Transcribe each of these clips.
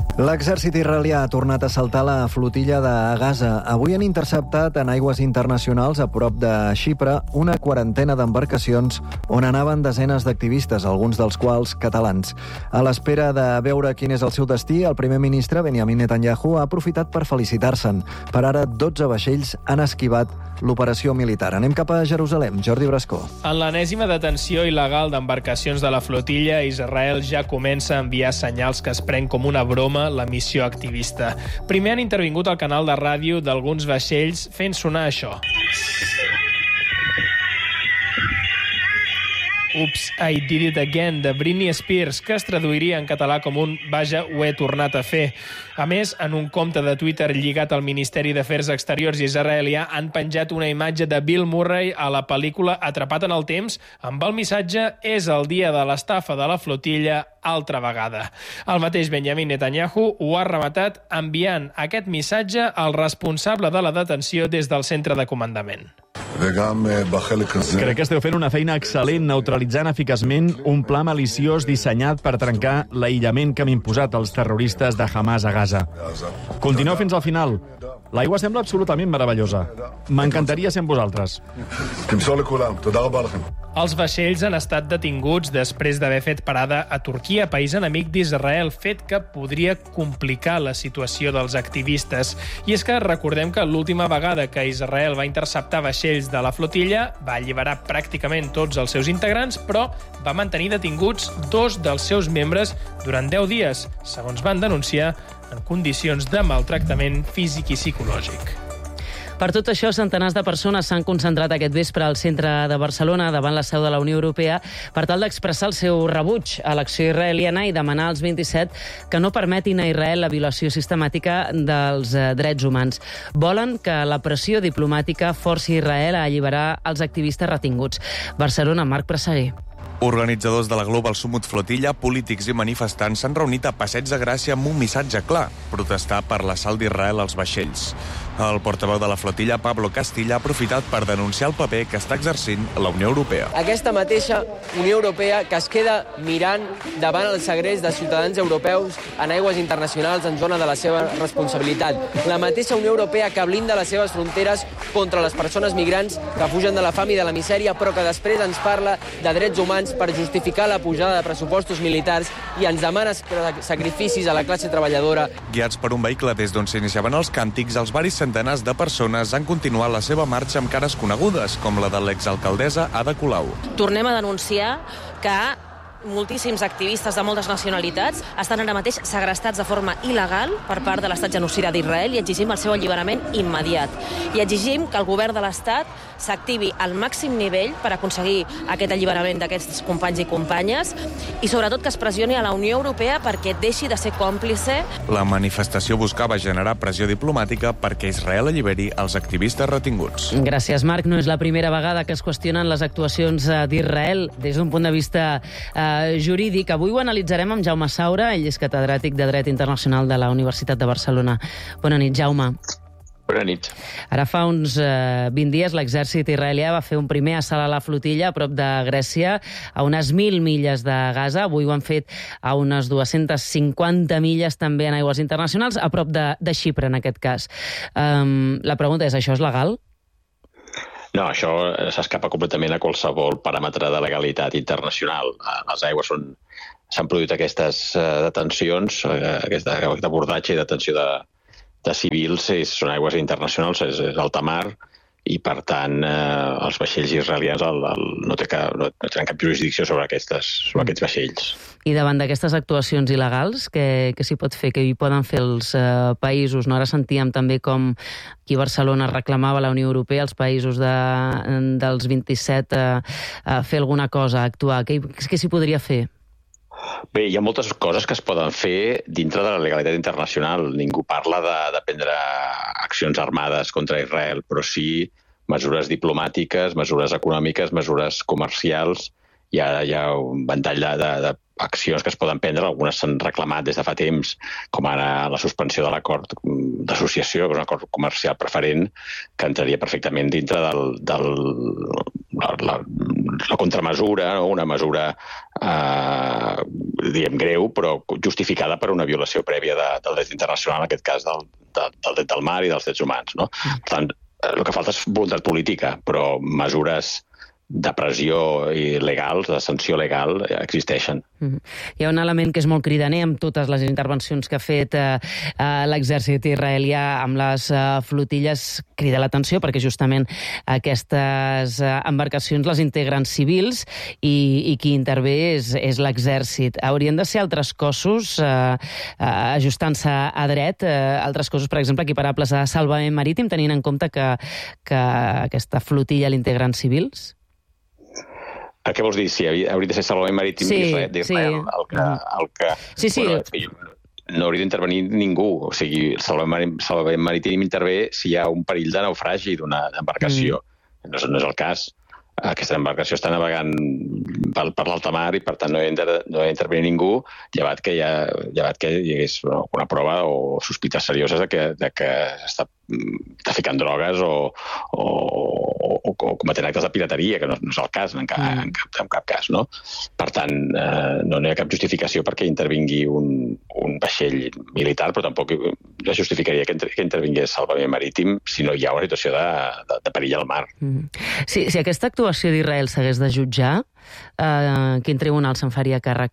L'exèrcit israelià ha tornat a saltar la flotilla de Gaza. Avui han interceptat en aigües internacionals a prop de Xipre una quarantena d'embarcacions on anaven desenes d'activistes, alguns dels quals catalans. A l'espera de veure quin és el seu destí, el primer ministre Benjamin Netanyahu ha aprofitat per felicitar-se'n. Per ara, 12 vaixells han esquivat l'operació militar. Anem cap a Jerusalem. Jordi Brascó. En l'enèsima detenció il·legal d'embarcacions de la flotilla, Israel ja comença a enviar senyals que es pren com una broma la missió activista. Primer han intervingut al canal de ràdio d'alguns vaixells fent sonar això. Oops, I did it again, de Britney Spears, que es traduiria en català com un vaja, ho he tornat a fer. A més, en un compte de Twitter lligat al Ministeri d'Afers Exteriors israelià han penjat una imatge de Bill Murray a la pel·lícula Atrapat en el temps amb el missatge «És el dia de l'estafa de la flotilla altra vegada». El mateix Benjamin Netanyahu ho ha rematat enviant aquest missatge al responsable de la detenció des del centre de comandament. Crec que esteu fent una feina excel·lent neutralitzant eficaçment un pla maliciós dissenyat per trencar l'aïllament que han imposat els terroristes de Hamas a Gaza. Continueu fins al final. L'aigua sembla absolutament meravellosa. M'encantaria ser amb vosaltres. Els vaixells han estat detinguts després d'haver fet parada a Turquia, país enemic d'Israel, fet que podria complicar la situació dels activistes. I és que recordem que l'última vegada que Israel va interceptar vaixells de la flotilla va alliberar pràcticament tots els seus integrants, però va mantenir detinguts 2 dels seus membres durant 10 dies, segons van denunciar, en condicions de maltractament físic i psicològic. Per tot això, centenars de persones s'han concentrat aquest vespre al centre de Barcelona davant la seu de la Unió Europea per tal d'expressar el seu rebuig a l'acció israeliana i demanar als 27 que no permetin a Israel la violació sistemàtica dels drets humans. Volen que la pressió diplomàtica forci Israel a alliberar els activistes retinguts. Barcelona, Marc Presseguer. Organitzadors de la Global Summit Flotilla, polítics i manifestants s'han reunit a Passeig de Gràcia amb un missatge clar: protestar per l'assalt d'Israel als vaixells. El portaveu de la flotilla, Pablo Castilla, ha aprofitat per denunciar el paper que està exercint la Unió Europea. Aquesta mateixa Unió Europea que es queda mirant davant el segrest de ciutadans europeus en aigües internacionals en zona de la seva responsabilitat. La mateixa Unió Europea que blinda les seves fronteres contra les persones migrants que fugen de la fam i de la misèria, però que després ens parla de drets humans per justificar la pujada de pressupostos militars i ens demana sacrificis a la classe treballadora. Guiats per un vehicle des d'on s'iniciaven els càntics, els varis centenars de persones han continuat la seva marxa amb cares conegudes, com la de l'exalcaldessa Ada Colau. Tornem a denunciar que moltíssims activistes de moltes nacionalitats estan ara mateix segrestats de forma il·legal per part de l'estat genocida d'Israel i exigim el seu alliberament immediat. I exigim que el govern de l'estat s'activi al màxim nivell per aconseguir aquest alliberament d'aquests companys i companyes i sobretot que es pressioni a la Unió Europea perquè deixi de ser còmplice. La manifestació buscava generar pressió diplomàtica perquè Israel alliberi els activistes retinguts. Gràcies, Marc. No és la primera vegada que es qüestionen les actuacions d'Israel des d'un punt de vista jurídic. Avui ho analitzarem amb Jaume Saura, ell és catedràtic de Dret Internacional de la Universitat de Barcelona. Bona nit, Jaume. Bona nit. Ara fa uns 20 dies l'exèrcit israelià va fer un primer assalt a la flotilla a prop de Grècia, a unes 1.000 milles de Gaza. Avui ho han fet a unes 250 milles també en aigües internacionals, a prop de Xipre, en aquest cas. La pregunta és, això és legal? No, això s'escapa completament a qualsevol paràmetre de legalitat internacional. Les aigües s'han produït aquestes detencions, aquest abordatge i detenció de civils, són aigües internacionals, és alta mar, i per tant els vaixells israelians no tenen cap jurisdicció sobre aquests vaixells. I davant d'aquestes actuacions il·legals, què s'hi pot fer? Què hi poden fer els països? Ara sentíem també com aquí a Barcelona reclamava la Unió Europea, els països dels 27, fer alguna cosa, actuar. Què s'hi podria fer? Bé, hi ha moltes coses que es poden fer dintre de la legalitat internacional. Ningú parla de prendre accions armades contra Israel, però sí mesures diplomàtiques, mesures econòmiques, mesures comercials hi ha un ventall d'accions que es poden prendre, algunes s'han reclamat des de fa temps, com ara la suspensió de l'acord d'associació, que és un acord comercial preferent, que entraria perfectament dintre la contramesura, una mesura diguem greu, però justificada per una violació prèvia del dret internacional, en aquest cas del dret del mar i dels drets humans. No? Per tant, el que falta és voluntat política, però mesures de pressió i legals, de sanció legal, existeixen. Hi ha un element que és molt cridaner amb totes les intervencions que ha fet l'exèrcit israelià amb les flotilles, crida l'atenció perquè justament aquestes embarcacions les integren civils i qui intervé és l'exèrcit. Haurien de ser altres cossos ajustant-se a dret, altres cossos, per exemple, equiparables a salvament marítim, tenint en compte que aquesta flotilla l'integren civils? Què vols dir? Si hauria de ser salvament marítim d'Israel el que... Sí. No hauria d'intervenir ningú. O sigui, el salvament marítim intervé si hi ha un perill de naufragi d'una embarcació. No és el cas. Aquesta embarcació està navegant per l'alta mar i, per tant, no hi ha d'intervenir ningú, llevat que hi hagués una prova o sospites serioses de que està traficant drogues o cometent actes de pirateria, que no és el cas en cap cas. No? Per tant, no hi ha cap justificació perquè intervingui un vaixell militar, però tampoc la justificaria que intervingués salvament marítim si no hi ha una situació de perill al mar. Si aquesta actuació d'Israel s'hagués de jutjar, quin tribunal se'n faria càrrec?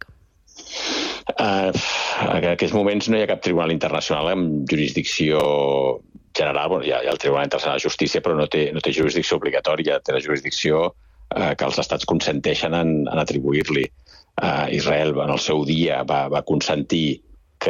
En aquests moments no hi ha cap tribunal internacional amb jurisdicció general. Bueno, hi ha el Tribunal Internacional de Justícia, però no té jurisdicció obligatòria, té la jurisdicció que els estats consenteixen en atribuir-li. Israel en el seu dia va consentir que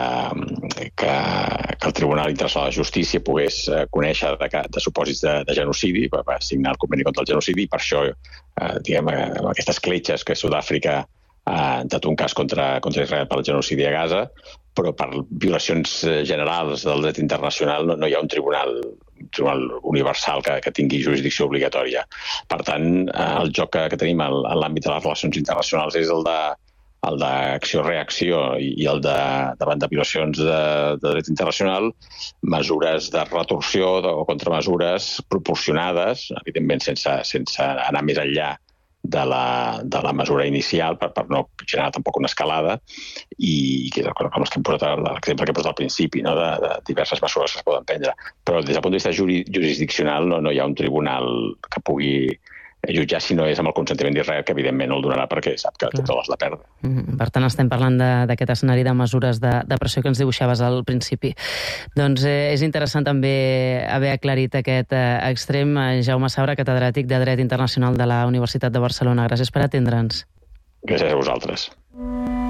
el Tribunal Internacional de Justícia pogués conèixer de supòsits de genocidi, va signar el conveni contra el genocidi, i per això, diguem, aquestes cletxes que Sud-àfrica ha entrat un cas contra Israel per el genocidi a Gaza, però per violacions generals del dret internacional no hi ha un tribunal universal que tingui jurisdicció obligatòria. Per tant, el joc que tenim en l'àmbit de les relacions internacionals és el d'acció-reacció i el davant de violacions de dret internacional, mesures de retorsió o contramesures proporcionades, evidentment sense anar més enllà de la mesura inicial per no generar tampoc una escalada, i que és l'exemple que he posat al principi, no? de diverses mesures que es poden prendre. Però des del punt de vista jurisdiccional no hi ha un tribunal que pugui jutjar si no és amb el consentiment d'Israel, que evidentment no el donarà perquè sap que té totes la perda. Per tant, estem parlant d'aquest escenari de mesures de pressió que ens dibuixaves al principi. Doncs és interessant també haver aclarit aquest extrem. Jaume Saura, catedràtic de Dret Internacional de la Universitat de Barcelona. Gràcies per atendre'ns. Gràcies a vosaltres.